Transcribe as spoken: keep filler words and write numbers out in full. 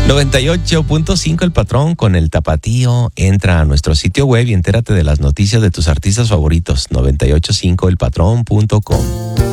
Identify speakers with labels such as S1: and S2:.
S1: noventa y ocho punto cinco El Patrón con el Tapatío. Entra a nuestro sitio web y entérate de las noticias de tus artistas favoritos. noventa y ocho punto cinco el patrón punto com.